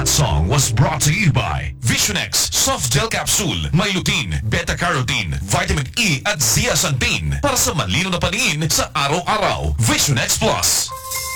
That song was brought to you by Visionex Soft Gel Capsule. May lutein, beta-carotene, vitamin E at zeaxanthin para sa malino na paningin sa araw-araw. Visionex Plus.